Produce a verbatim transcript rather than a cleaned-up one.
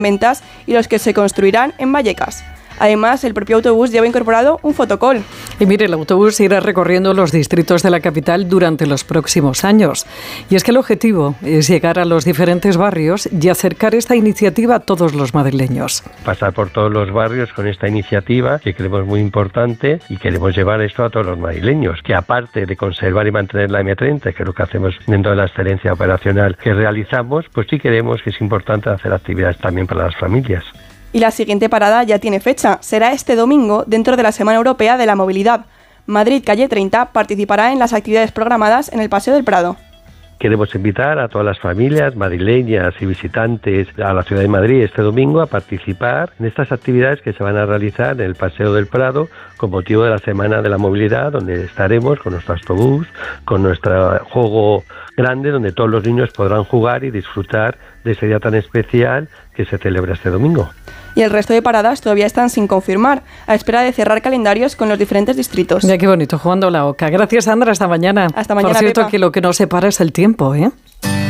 ventas y los que se construirán en Vallecas. Además, el propio autobús lleva incorporado un fotocall. Y mire, el autobús irá recorriendo los distritos de la capital durante los próximos años. Y es que el objetivo es llegar a los diferentes barrios y acercar esta iniciativa a todos los madrileños. Pasar por todos los barrios con esta iniciativa que creemos muy importante y queremos llevar esto a todos los madrileños, que aparte de conservar y mantener la eme treinta, que es lo que hacemos dentro de la excelencia operacional que realizamos, pues sí creemos que es importante hacer actividades también para las familias. Y la siguiente parada ya tiene fecha. Será este domingo dentro de la Semana Europea de la Movilidad. Madrid Calle treinta participará en las actividades programadas en el Paseo del Prado. Queremos invitar a todas las familias madrileñas y visitantes a la ciudad de Madrid este domingo a participar en estas actividades que se van a realizar en el Paseo del Prado con motivo de la Semana de la Movilidad, donde estaremos con nuestro autobús, con nuestro juego grande, donde todos los niños podrán jugar y disfrutar de ese día tan especial que se celebra este domingo. Y el resto de paradas todavía están sin confirmar, a espera de cerrar calendarios con los diferentes distritos. Ya, qué bonito, jugando la oca. Gracias, Sandra, hasta mañana. Hasta mañana, Por cierto, Pepa. que lo que nos separa es el tiempo, ¿eh?